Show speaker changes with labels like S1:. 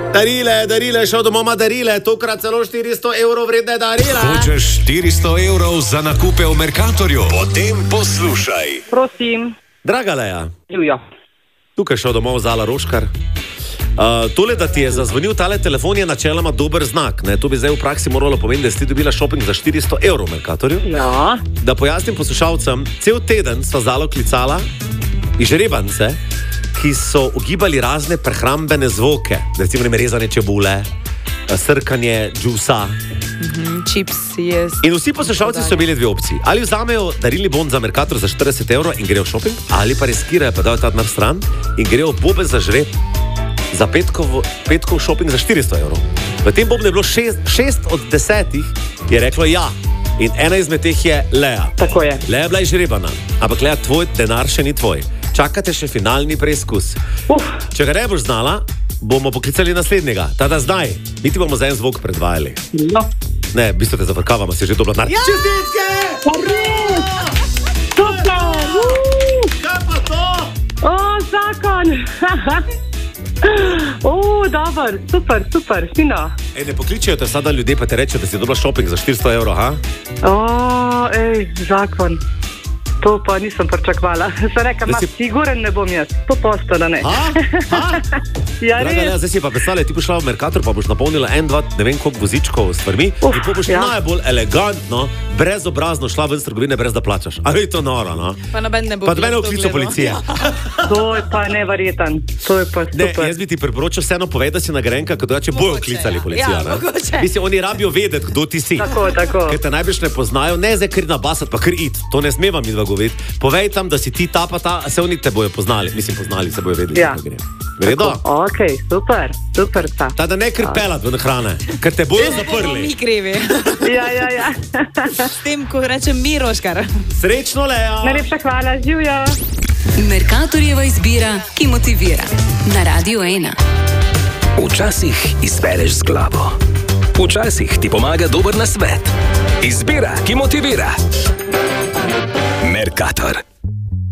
S1: Darile, šel domov ima darile, tokrat celo 400 evrov vredne darile.
S2: Hočeš 400 evrov za nakupe v Mercatorju? Potem poslušaj.
S3: Prosim.
S1: Draga Leja,
S3: Živjo.
S1: tukaj šel domov Zala Roškar. Tole, da ti je zazvonil tale telefon, je načeloma dober znak. Ne? To bi zdaj v praksi moralo pomeniti, da si ti dobila šoping za 400 evrov v Mercatorju.
S3: Ja.
S1: Da pojasnim poslušalcem, cel teden sva Zalo klicala izžrebance, ki so ugibali razne prehrambene zvoke, recimo rezanje čebule, srkanje džusa.
S4: Čips je.
S1: In vsi poslušalci so imeli dve opciji. Ali vzamejo darilni bon za Mercator za 40 evrov in grejo v šoping, ali pa riskirajo, pa dajo ta denar stran in grejo v bobe za žreb za petkov šoping za 400 evrov. V tem bobu je bilo 6 od 10 je reklo ja. In ena izmed teh je Leja.
S3: Tako je.
S1: Leja je bila izžrebana, ampak Leja, tvoj denar še ni tvoj. Čakate še finalni preizkus. Če ga ne boš znala, bomo poklicali naslednjega. Tada zdaj, mi ti bomo za en zvok predvajali.
S3: No.
S1: Ne, v bistvu te zavrkavamo, si že dobila denar. Ja! Čestitke!
S3: Super!
S1: Kaj pa to?
S3: O, zakon! Dober, super, fino.
S1: Ne pokličejo te sada ljudje, pa te rečejo, da si dobila šoping za 400 evrov, ha?
S3: Zakon. To pa nisem pričakovala. Se rekam, siguren ne bom jaz. To posto, da ne. Ja,
S1: Draga Leja, zdaj si pa predstavljaj, ti boš šla v Mercator, pa boš napolnila ne vem koliko vozičkov s stvarmi, in pa boš najbolj elegantno, brezobrazno šla ven z trgovine, brez da plačaš. Ali je to noro, no?
S4: Pa noben ne bo.
S1: Pa da mene vklica policija.
S3: To je pa neverjeten. To je pa super.
S1: Ne, jaz bi ti priporočal vseeno povedati, da si nagrajenka, ker drugače bojo vklicali policijo.
S4: Ja, mogoče.
S1: Mislim, oni rabijo vedeti, kdo ti si.
S3: Tako.
S1: Ker te najbrž ne poznajo, ne zdaj kar nabasati, pa kar it. To ne smeva mi govoriti. Povej tam, da si ti ta pa ta, se oni te bojo poznali. Mislim, poznali, se bojo vedeli, kako gre. Vredo?
S3: Ok, super ta.
S1: Ta da ne krpelat ven hrane, ker te bojo zaprli.
S4: Mi krivi.
S3: Ja.
S4: S tem, ko rečem mi, Roškar.
S1: Srečno, Leja.
S3: Najlepša hvala, živjo.
S5: Mercatorjeva izbira, ki motivira. Na Radio 1.
S2: Včasih izbereš z glavo. Včasih ti pomaga dober nasvet. Izbira, ki motivira. Mercator.